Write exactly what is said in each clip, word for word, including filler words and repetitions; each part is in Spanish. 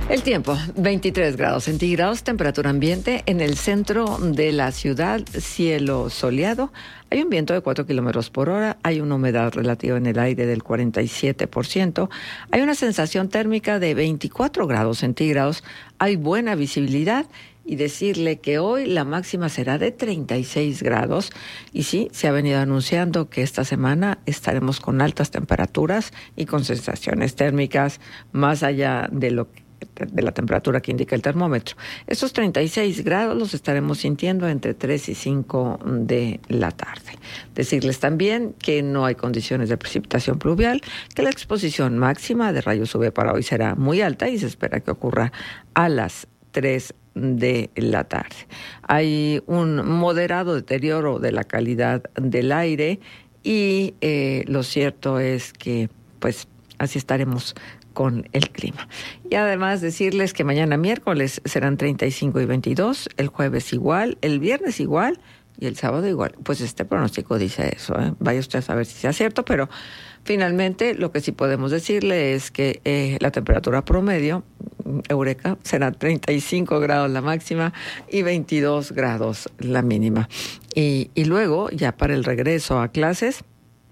El tiempo, veintitrés grados centígrados, temperatura ambiente en el centro de la ciudad, cielo soleado. Hay un viento de cuatro kilómetros por hora, hay una humedad relativa en el aire del cuarenta y siete por ciento, hay una sensación térmica de veinticuatro grados centígrados, hay buena visibilidad. Y decirle que hoy la máxima será de treinta y seis grados. Y sí, se ha venido anunciando que esta semana estaremos con altas temperaturas y con sensaciones térmicas más allá de lo que de la temperatura que indica el termómetro. Estos treinta y seis grados los estaremos sintiendo entre tres y cinco de la tarde. Decirles también que no hay condiciones de precipitación pluvial, que la exposición máxima de rayos U V para hoy será muy alta y se espera que ocurra a las tres de la tarde. Hay un moderado deterioro de la calidad del aire y eh, lo cierto es que pues así estaremos con el clima. Y además decirles que mañana miércoles serán treinta y cinco y veintidós, el jueves igual, el viernes igual y el sábado igual. Pues este pronóstico dice eso, ¿eh? Vaya usted a saber si sea cierto, pero finalmente lo que sí podemos decirle es que eh, la temperatura promedio, eureka, será treinta y cinco grados la máxima y veintidós grados la mínima. Y, y luego, ya para el regreso a clases,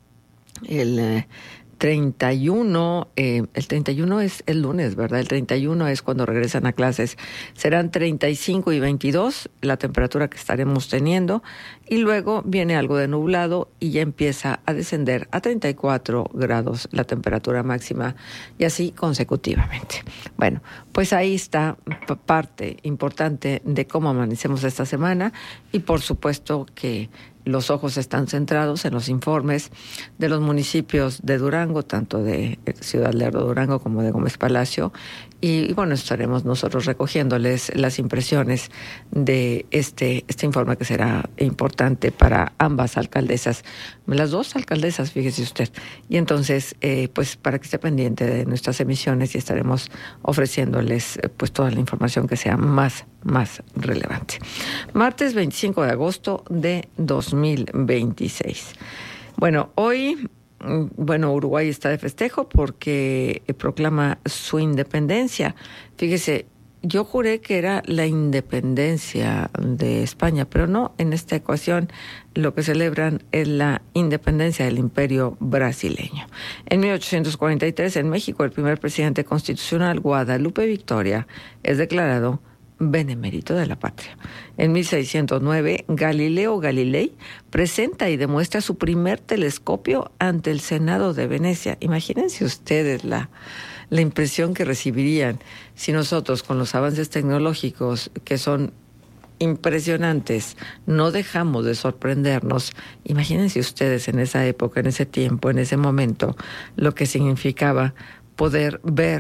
el eh, treinta y uno, eh, el treinta y uno es el lunes, ¿verdad? El treinta y uno es cuando regresan a clases. Serán treinta y cinco y veintidós la temperatura que estaremos teniendo y luego viene algo de nublado y ya empieza a descender a treinta y cuatro grados la temperatura máxima y así consecutivamente. Bueno, pues ahí está p- parte importante de cómo amanecemos esta semana y por supuesto que los ojos están centrados en los informes de los municipios de Durango, tanto de Ciudad Lerdo, Durango, como de Gómez Palacio. Y, y bueno, estaremos nosotros recogiéndoles las impresiones de este, este informe que será importante para ambas alcaldesas, las dos alcaldesas, fíjese usted. Y entonces, eh, pues para que esté pendiente de nuestras emisiones y estaremos ofreciéndoles eh, pues toda la información que sea más, más relevante. Martes veinticinco de agosto de dos mil veintiséis. Bueno, hoy... Bueno, Uruguay está de festejo porque proclama su independencia. Fíjese, yo juré que era la independencia de España, pero no, en esta ecuación lo que celebran es la independencia del Imperio brasileño. En mil ochocientos cuarenta y tres, en México, el primer presidente constitucional, Guadalupe Victoria, es declarado benemérito de la patria. En mil seiscientos nueve, Galileo Galilei presenta y demuestra su primer telescopio ante el Senado de Venecia. Imagínense ustedes la, la impresión que recibirían si nosotros, con los avances tecnológicos que son impresionantes, no dejamos de sorprendernos. Imagínense ustedes en esa época, en ese tiempo, en ese momento, lo que significaba poder ver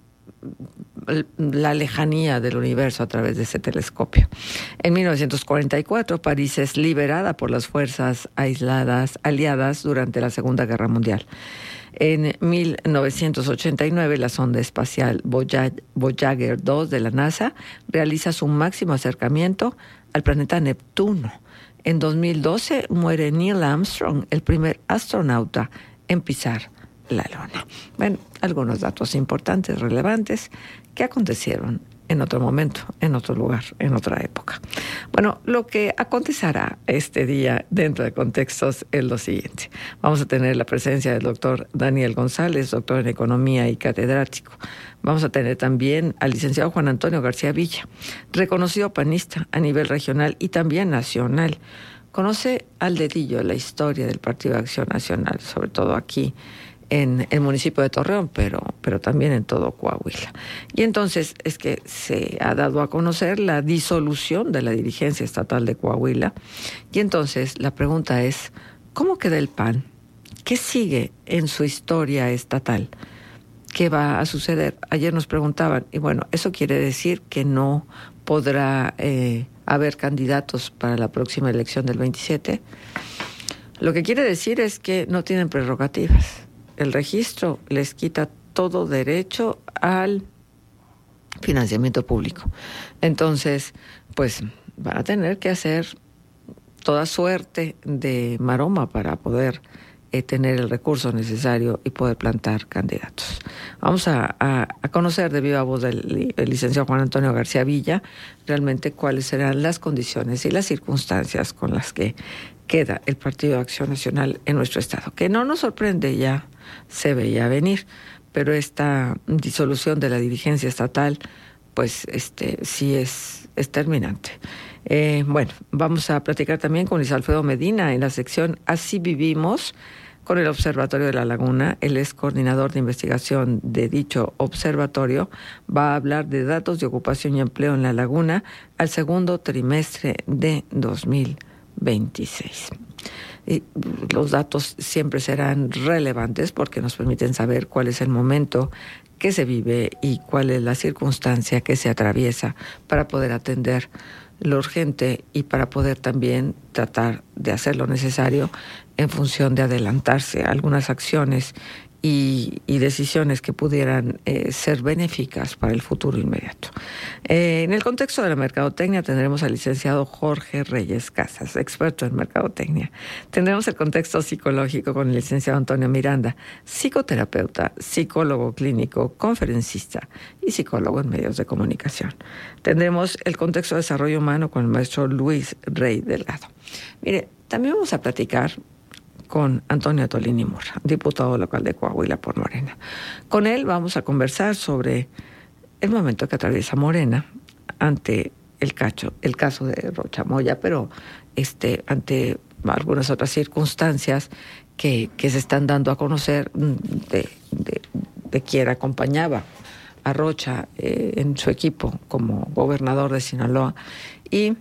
la lejanía del universo a través de ese telescopio. En mil novecientos cuarenta y cuatro, París es liberada por las fuerzas aisladas aliadas durante la Segunda Guerra Mundial. En mil novecientos ochenta y nueve, la sonda espacial Voyager dos de la NASA realiza su máximo acercamiento al planeta Neptuno. En dos mil doce muere Neil Armstrong, el primer astronauta en pisar la luna. Bueno, algunos datos importantes, relevantes, que acontecieron en otro momento, en otro lugar, en otra época. Bueno, lo que acontecerá este día dentro de contextos es lo siguiente. Vamos a tener la presencia del doctor Daniel González, doctor en Economía y catedrático. Vamos a tener también al licenciado Juan Antonio García Villa, reconocido panista a nivel regional y también nacional. Conoce al dedillo la historia del Partido de Acción Nacional, sobre todo aquí en el municipio de Torreón, pero, pero también en todo Coahuila. Y entonces es que se ha dado a conocer la disolución de la dirigencia estatal de Coahuila. Y entonces la pregunta es, ¿cómo queda el P A N? ¿Qué sigue en su historia estatal? ¿Qué va a suceder? Ayer nos preguntaban, y bueno, eso quiere decir que no podrá eh, haber candidatos para la próxima elección del veintisiete. Lo que quiere decir es que no tienen prerrogativas. El registro les quita todo derecho al financiamiento público. Entonces, pues van a tener que hacer toda suerte de maroma para poder eh, tener el recurso necesario y poder plantar candidatos. Vamos a, a, a conocer de viva voz del el licenciado Juan Antonio García Villa realmente cuáles serán las condiciones y las circunstancias con las que queda el Partido de Acción Nacional en nuestro estado, que no nos sorprende, ya se veía venir, pero esta disolución de la dirigencia estatal pues este sí es, es terminante. Eh, bueno, vamos a platicar también con Luis Alfredo Medina en la sección Así Vivimos, con el Observatorio de la Laguna. Él es coordinador de investigación de dicho observatorio. Va a hablar de datos de ocupación y empleo en la Laguna al segundo trimestre de dos mil veintiséis. Y los datos siempre serán relevantes porque nos permiten saber cuál es el momento que se vive y cuál es la circunstancia que se atraviesa para poder atender lo urgente y para poder también tratar de hacer lo necesario en función de adelantarse a algunas acciones y, y decisiones que pudieran eh, ser benéficas para el futuro inmediato. Eh, en el contexto de la mercadotecnia tendremos al licenciado Jorge Reyes Casas, experto en mercadotecnia. Tendremos el contexto psicológico con el licenciado Antonio Miranda, psicoterapeuta, psicólogo clínico, conferencista y psicólogo en medios de comunicación. Tendremos el contexto de desarrollo humano con el maestro Luis Rey Delgado. Mire, también vamos a platicar con Antonio Tolini Murra, diputado local de Coahuila por Morena. Con él vamos a conversar sobre el momento que atraviesa Morena ante el cacho, el caso de Rocha Moya, pero este ante algunas otras circunstancias que, que se están dando a conocer de, de, de quien acompañaba a Rocha eh, en su equipo como gobernador de Sinaloa y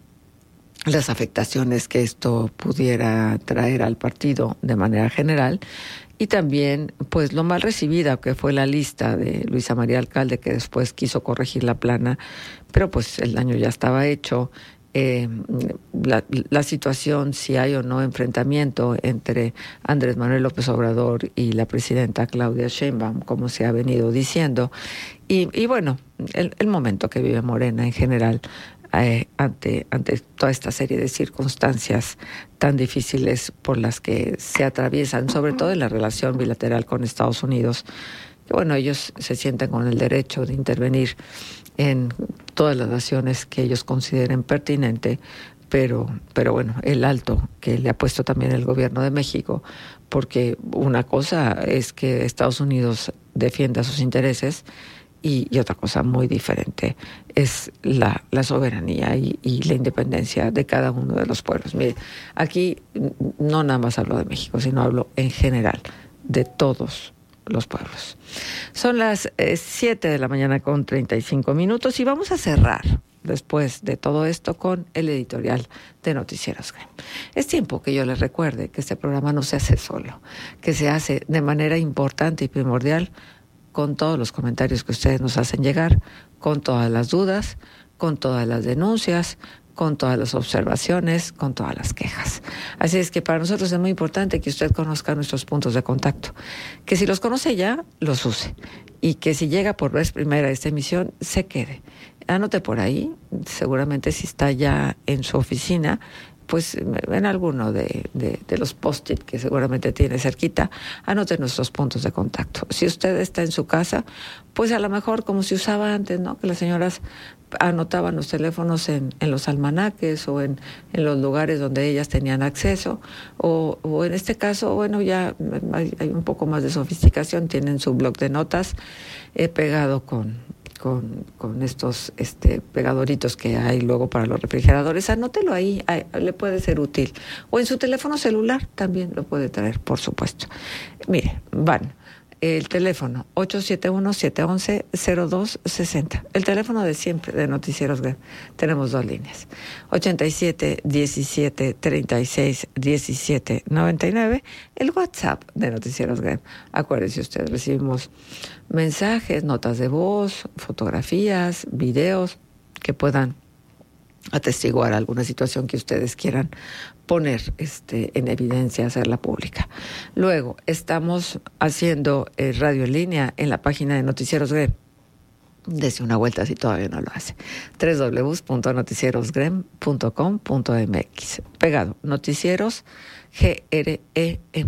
las afectaciones que esto pudiera traer al partido de manera general, y también pues lo mal recibida que fue la lista de Luisa María Alcalde, que después quiso corregir la plana, pero pues el daño ya estaba hecho. Eh, la, la situación, si hay o no enfrentamiento entre Andrés Manuel López Obrador y la presidenta Claudia Sheinbaum, como se ha venido diciendo, y, y bueno, el, el momento que vive Morena en general, Eh, ante, ante toda esta serie de circunstancias tan difíciles por las que se atraviesan, sobre todo en la relación bilateral con Estados Unidos, que bueno, ellos se sienten con el derecho de intervenir en todas las naciones que ellos consideren pertinente, pero, pero bueno, el alto que le ha puesto también el gobierno de México, porque una cosa es que Estados Unidos defienda sus intereses, Y, y otra cosa muy diferente es la, la soberanía y, y la independencia de cada uno de los pueblos. Mire, aquí no nada más hablo de México, sino hablo en general de todos los pueblos. Son las eh, siete de la mañana con treinta y cinco minutos y vamos a cerrar después de todo esto con el editorial de Noticieros G E M. Es tiempo que yo les recuerde que este programa no se hace solo, que se hace de manera importante y primordial con todos los comentarios que ustedes nos hacen llegar, con todas las dudas, con todas las denuncias, con todas las observaciones, con todas las quejas. Así es que para nosotros es muy importante que usted conozca nuestros puntos de contacto, que si los conoce ya, los use, y que si llega por vez primera a esta emisión, se quede. Anote por ahí, seguramente si está ya en su oficina, pues en alguno de, de, de los post-it que seguramente tiene cerquita, anote nuestros puntos de contacto. Si usted está en su casa, pues a lo mejor como se usaba antes, ¿no? Que las señoras anotaban los teléfonos en, en los almanaques o en, en los lugares donde ellas tenían acceso, o, o en este caso, bueno, ya hay, hay un poco más de sofisticación, tienen su bloc de notas eh, pegado con... Con, con estos este, pegadoritos que hay luego para los refrigeradores, anótelo ahí, ahí, le puede ser útil. O en su teléfono celular también lo puede traer, por supuesto. Mire, van, el teléfono ocho siete uno, siete uno uno, cero dos seis cero, el teléfono de siempre de Noticieros G E M. Tenemos dos líneas, ochenta y siete, diecisiete, treinta y seis, diecisiete, noventa y nueve, el WhatsApp de Noticieros G E M. Acuérdense ustedes, recibimos mensajes, notas de voz, fotografías, videos que puedan atestiguar alguna situación que ustedes quieran poner este, en evidencia, hacerla pública. Luego, estamos haciendo eh, radio en línea en la página de Noticieros G E M. Dese una vuelta si todavía no lo hace. doble u doble u doble u punto noticieros g e m punto com punto m x. Pegado, Noticieros G R E M.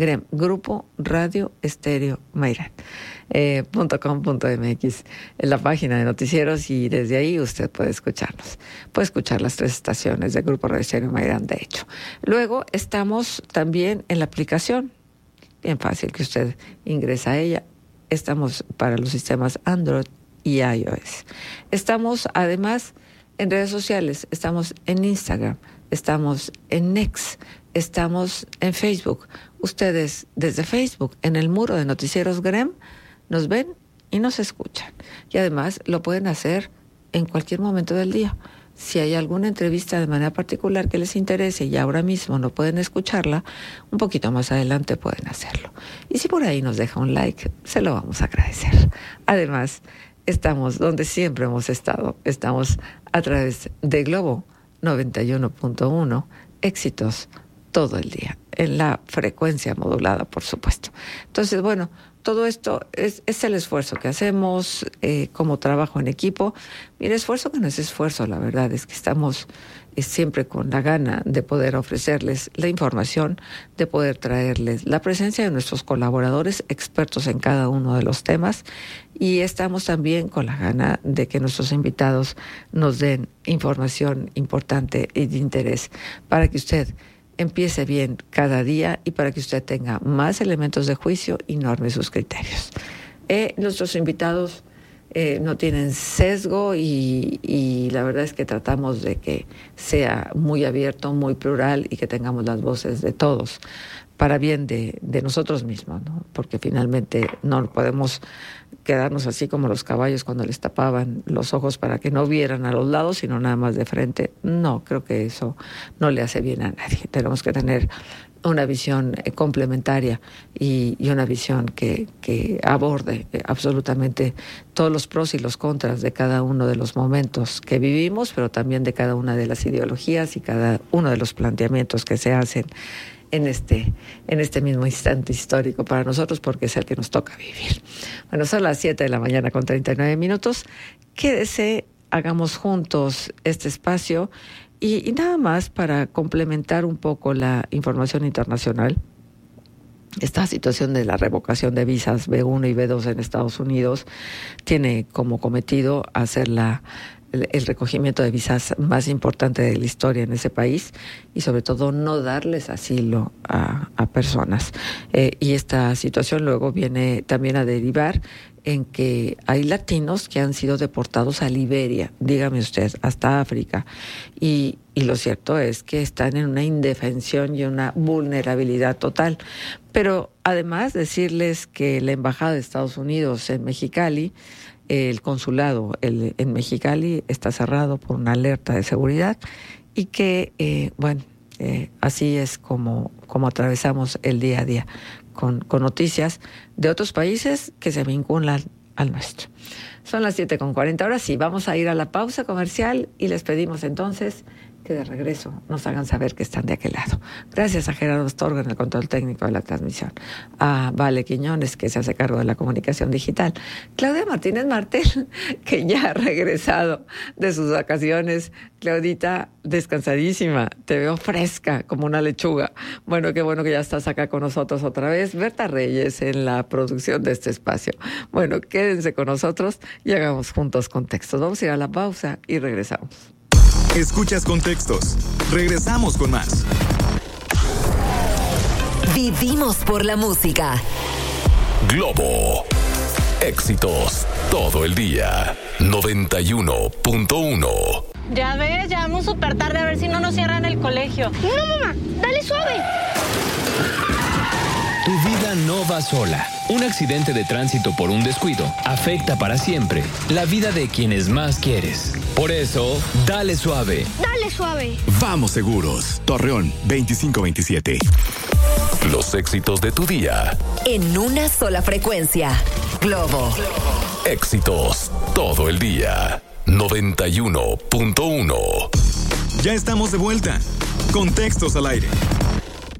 Grem, Grupo Radio Estéreo Mairán. Eh, .com.mx en la página de noticieros, y desde ahí usted puede escucharnos. Puede escuchar las tres estaciones del Grupo Radio Estéreo Mairán, de hecho. Luego estamos también en la aplicación, bien fácil que usted ingresa a ella. Estamos para los sistemas Android y iOS. Estamos además en redes sociales, estamos en Instagram, estamos en X, estamos en Facebook. Ustedes desde Facebook, en el muro de Noticieros Grem, nos ven y nos escuchan. Y además lo pueden hacer en cualquier momento del día. Si hay alguna entrevista de manera particular que les interese y ahora mismo no pueden escucharla, un poquito más adelante pueden hacerlo. Y si por ahí nos deja un like, se lo vamos a agradecer. Además, estamos donde siempre hemos estado. Estamos a través de Globo noventa y uno punto uno, éxitos todo el día, en la frecuencia modulada, por supuesto. Entonces, bueno, todo esto es, es el esfuerzo que hacemos eh, como trabajo en equipo. Y el esfuerzo que no es esfuerzo, la verdad, es que estamos eh, siempre con la gana de poder ofrecerles la información, de poder traerles la presencia de nuestros colaboradores, expertos en cada uno de los temas, y estamos también con la gana de que nuestros invitados nos den información importante y de interés para que usted empiece bien cada día y para que usted tenga más elementos de juicio y norme sus criterios. Eh, nuestros invitados eh, no tienen sesgo y, y la verdad es que tratamos de que sea muy abierto, muy plural y que tengamos las voces de todos para bien de, de nosotros mismos, ¿no? Porque finalmente no podemos quedarnos así como los caballos cuando les tapaban los ojos para que no vieran a los lados, sino nada más de frente. No, creo que eso no le hace bien a nadie. Tenemos que tener una visión eh, complementaria y, y una visión que, que aborde eh, absolutamente todos los pros y los contras de cada uno de los momentos que vivimos, pero también de cada una de las ideologías y cada uno de los planteamientos que se hacen en este, en este mismo instante histórico para nosotros, porque es el que nos toca vivir. Bueno, son las siete de la mañana con treinta y nueve minutos. Quédese, hagamos juntos este espacio y, y nada más para complementar un poco la información internacional. Esta situación de la revocación de visas B uno y B dos en Estados Unidos tiene como cometido hacer la El, el recogimiento de visas más importante de la historia en ese país y sobre todo no darles asilo a, a personas. Eh, y esta situación luego viene también a derivar en que hay latinos que han sido deportados a Liberia, dígame usted, hasta África. Y, y lo cierto es que están en una indefensión y una vulnerabilidad total. Pero además decirles que la Embajada de Estados Unidos en Mexicali, el consulado el, en Mexicali está cerrado por una alerta de seguridad y que, eh, bueno, eh, así es como, como atravesamos el día a día con, con noticias de otros países que se vinculan al nuestro. Son las siete con cuarenta horas y vamos a ir a la pausa comercial y les pedimos entonces que de regreso nos hagan saber que están de aquel lado. Gracias a Gerardo Astorga en el control técnico de la transmisión, a Vale Quiñones, que se hace cargo de la comunicación digital, Claudia Martínez Martel, que ya ha regresado de sus vacaciones. Claudita, descansadísima, te veo fresca como una lechuga. Bueno, qué bueno que ya estás acá con nosotros otra vez. Berta Reyes en la producción de este espacio. Bueno, quédense con nosotros y hagamos juntos contextos. Vamos a ir a la pausa y regresamos. Escuchas Contextos. Regresamos con más. Vivimos por la música. Globo. Éxitos todo el día. noventa y uno punto uno. Ya ves, ya vamos súper tarde, a ver si no nos cierran el colegio. No, mamá, dale suave. Tu vida no va sola. Un accidente de tránsito por un descuido afecta para siempre la vida de quienes más quieres. Por eso, dale suave. Dale suave. Vamos seguros. Torreón veinticinco veintisiete. Los éxitos de tu día. En una sola frecuencia. Globo. Éxitos todo el día. noventa y uno punto uno. Ya estamos de vuelta. Contextos al aire.